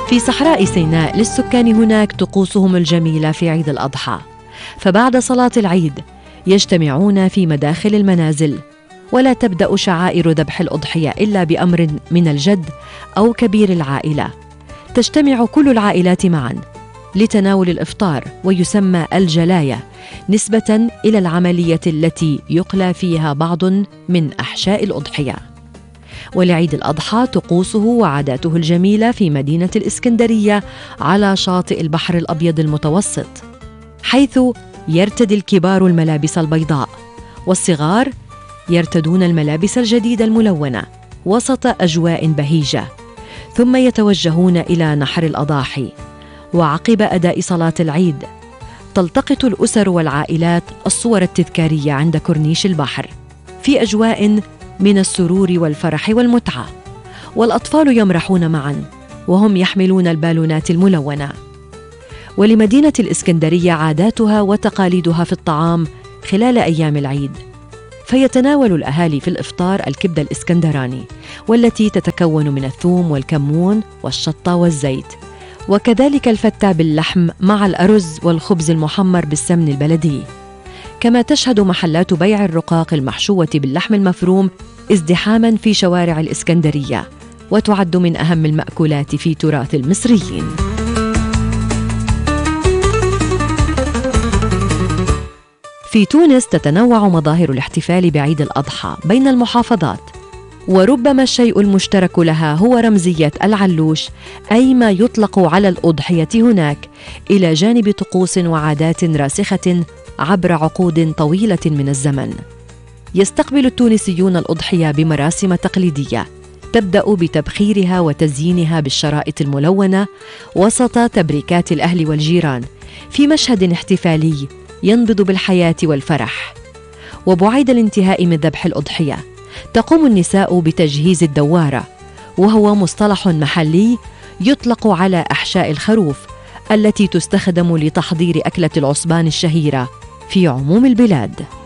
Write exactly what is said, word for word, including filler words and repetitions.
في صحراء سيناء للسكان هناك طقوسهم الجميلة في عيد الأضحى، فبعد صلاة العيد يجتمعون في مداخل المنازل، ولا تبدأ شعائر ذبح الأضحية إلا بأمر من الجد أو كبير العائلة. تجتمع كل العائلات معاً لتناول الإفطار، ويسمى الجلاية نسبة إلى العملية التي يقلى فيها بعض من أحشاء الأضحية. ولعيد الأضحى طقوسه وعاداته الجميلة في مدينة الإسكندرية على شاطئ البحر الأبيض المتوسط، حيث يرتدي الكبار الملابس البيضاء والصغار يرتدون الملابس الجديدة الملونة وسط أجواء بهيجة، ثم يتوجهون إلى نحر الأضاحي. وعقب أداء صلاة العيد تلتقط الأسر والعائلات الصور التذكارية عند كورنيش البحر في أجواء من السرور والفرح والمتعة، والأطفال يمرحون معاً وهم يحملون البالونات الملونة. ولمدينة الإسكندرية عاداتها وتقاليدها في الطعام خلال أيام العيد، فيتناول الأهالي في الإفطار الكبدة الإسكندراني، والتي تتكون من الثوم والكمون والشطة والزيت، وكذلك الفتة باللحم مع الأرز والخبز المحمر بالسمن البلدي. كما تشهد محلات بيع الرقاق المحشوة باللحم المفروم ازدحاماً في شوارع الإسكندرية، وتعد من أهم المأكولات في تراث المصريين. في تونس تتنوع مظاهر الاحتفال بعيد الأضحى بين المحافظات، وربما الشيء المشترك لها هو رمزية العلوش، أي ما يطلق على الأضحية هناك، إلى جانب طقوس وعادات راسخة عبر عقود طويلة من الزمن. يستقبل التونسيون الأضحية بمراسم تقليدية تبدأ بتبخيرها وتزيينها بالشرائط الملونة وسط تبريكات الأهل والجيران، في مشهد احتفالي ينبض بالحياة والفرح. وبعيد الانتهاء من ذبح الأضحية تقوم النساء بتجهيز الدوارة، وهو مصطلح محلي يطلق على أحشاء الخروف التي تستخدم لتحضير أكلة العصبان الشهيرة في عموم البلاد.